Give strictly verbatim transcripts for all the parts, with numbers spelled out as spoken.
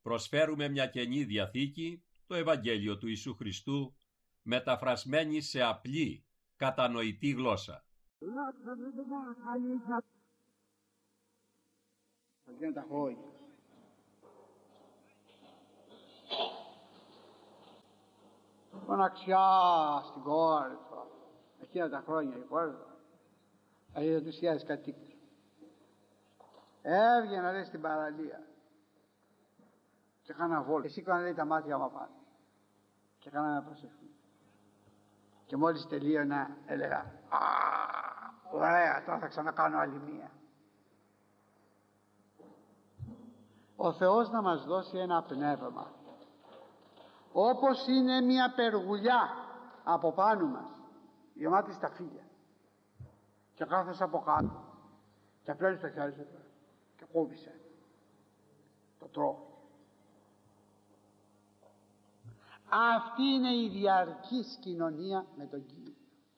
προσφέρουμε μια Καινή Διαθήκη, το Ευαγγέλιο του Ιησού Χριστού, μεταφρασμένη σε απλή, κατανοητή γλώσσα. Εκείνα τα χρόνια. Μοναξιά στην Κόρινθο. Εκείνα τα χρόνια η Κόρινθο. Θα είχε τρεις χιλιάδες κατοίκους. Έβγαινα λέει στην παραλία. Και έκανα βόλτα. Εσύ έκανα λέει τα μάτια μου πάνω. Και έκανα να προσευχή. Και μόλις τελείωνα έλεγα «Α, ωραία, τώρα θα ξανακάνω άλλη μία». Ο Θεός να μας δώσει ένα πνεύμα όπως είναι μια περγουλιά από πάνω μας γεμάτη στα φύλλα και κάθεσαι από κάτω και απλώνεις το χέρι σου και κόβησε το τρόφι. Αυτή είναι η διαρκής κοινωνία με τον Κύριο.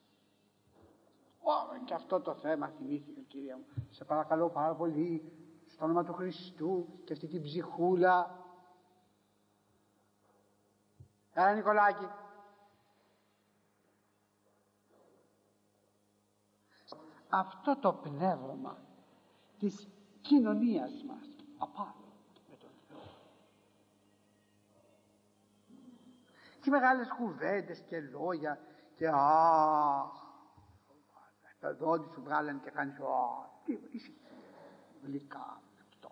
Ω, και αυτό το θέμα θυμήθηκα, κυρία μου. Σε παρακαλώ πάρα πολύ, στο όνομα του Χριστού, και αυτή την ψυχούλα. Έλα Νικολάκη. Αυτό το πνεύμα της κοινωνίας μας απάνω με τον Θεό. Και μεγάλες κουβέντες και λόγια και αχ, τα δόντι σου βγάλανε και κάνεις αχ, τι είσαι γλυκά αυτό.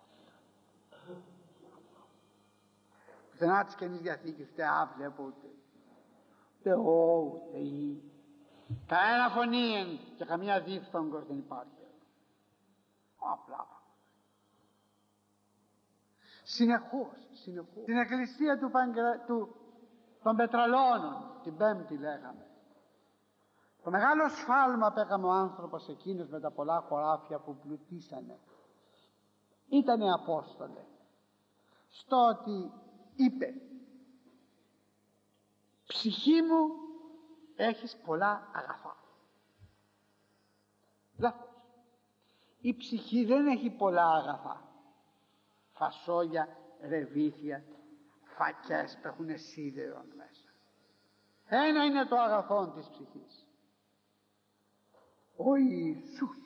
Πουθενά της Καινής Διαθήκης ούτε άβλεπο ούτε Θεό ούτε ή κανένα φωνήεν και καμία δίφθογκος δεν υπάρχει. Απλά συνεχώς, συνεχώς στην εκκλησία του, Παγκρα... του των Πετραλώνων την Πέμπτη λέγαμε, το μεγάλο σφάλμα που έκαμε ο άνθρωπος εκείνος με τα πολλά χωράφια που πλουτίσανε ήτανε Απόστολε στο ότι είπε ψυχή μου έχεις πολλά αγαθά. Λάθος. Η ψυχή δεν έχει πολλά αγαθά. Φασόλια, ρεβίθια, φακές που έχουν σίδερο μέσα. Ένα είναι το αγαθόν της ψυχής, ο Ιησούς.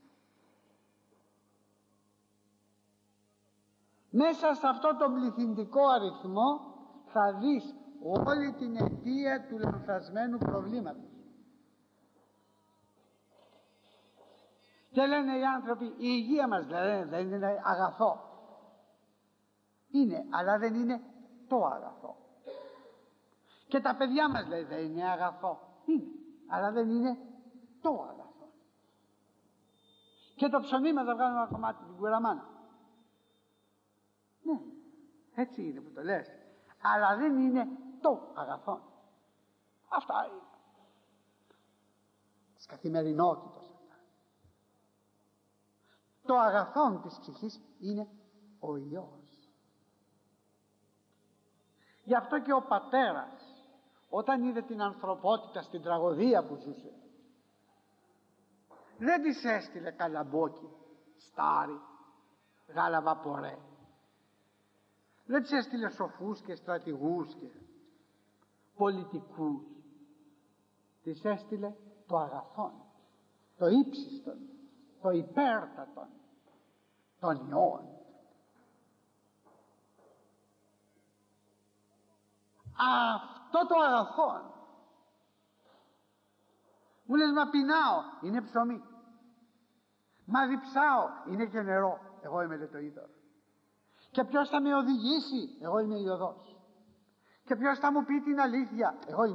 Μέσα σε αυτό το πληθυντικό αριθμό θα δεις όλη την αιτία του λανθασμένου προβλήματος. Και λένε οι άνθρωποι, η υγεία μας λένε, δεν είναι αγαθό. Είναι, αλλά δεν είναι το αγαθό. Και τα παιδιά μας λέει δεν είναι αγαθό. Είναι, αλλά δεν είναι το αγαθό. Και το ψωμί μας θα βγάλουμε ένα κομμάτι την κουραμάνα. Ναι, έτσι είναι που το λες. Αλλά δεν είναι το αγαθό. Αυτά είναι της καθημερινότητας αυτά. Το αγαθόν της ψυχής είναι ο Υιός. Γι' αυτό και ο πατέρας όταν είδε την ανθρωπότητα στην τραγωδία που ζούσε δεν της έστειλε καλαμπόκι, στάρι, γάλα βαπορέ. Δεν της έστειλε σοφούς και στρατηγούς και πολιτικούς. Της έστειλε το αγαθόν, το ύψιστον, το υπέρτατον, τον Υιόν. Αυτό το αγαθόν. Μου λες μα πεινάω, είναι ψωμί. Μα διψάω, είναι και νερό. Εγώ είμαι το είδωρ. Και ποιος θα με οδηγήσει, εγώ είμαι η οδός. Και ποιος θα μου πει την αλήθεια, εγώ είμαι